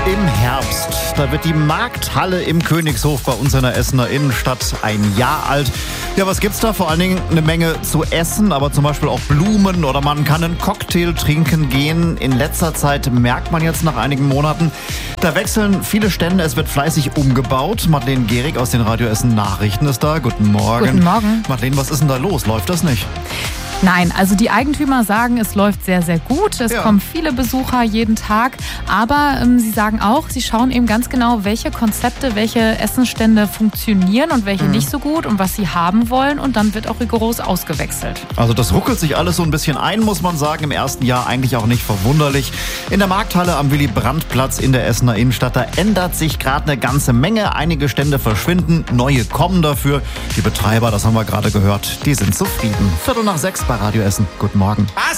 Im Herbst, da wird die Markthalle im Königshof bei uns in der Essener Innenstadt ein Jahr alt. Ja, was gibt's da? Vor allen Dingen eine Menge zu essen, aber zum Beispiel auch Blumen oder man kann einen Cocktail trinken gehen. In letzter Zeit merkt man jetzt nach einigen Monaten, da wechseln viele Stände, es wird fleißig umgebaut. Madeleine Gehrig aus den Radio Essen Nachrichten ist da. Guten Morgen. Guten Morgen. Madeleine, was ist denn da los? Läuft das nicht? Nein, also die Eigentümer sagen, es läuft sehr, sehr gut. Es kommen viele Besucher jeden Tag. Aber sie sagen auch, sie schauen eben ganz genau, welche Konzepte, welche Essensstände funktionieren und welche nicht so gut und was sie haben wollen. Und dann wird auch rigoros ausgewechselt. Also das ruckelt sich alles so ein bisschen ein, muss man sagen. Im ersten Jahr eigentlich auch nicht verwunderlich. In der Markthalle am Willy-Brandt-Platz in der Essener Innenstadt, da ändert sich gerade eine ganze Menge. Einige Stände verschwinden, neue kommen dafür. Die Betreiber, das haben wir gerade gehört, die sind zufrieden. 5:45 bei Radio Essen. Guten Morgen.